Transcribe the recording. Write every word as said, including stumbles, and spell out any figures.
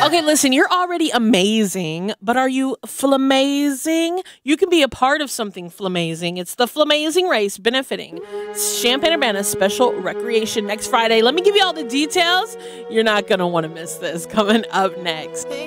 Okay, listen, you're already amazing, but are you flamazing? You can be a part of something flamazing. It's the Flamazing Race benefiting Champaign-Urbana's special recreation next Friday. Let me give you all the details. You're not going to want to miss this coming up next.